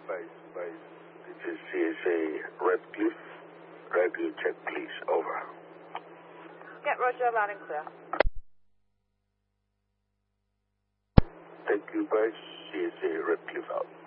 Base. This is CSA Redcliffe. Radio check, please. Over. Yeah, roger, loud and clear. Thank you, base. CSA Redcliffe out.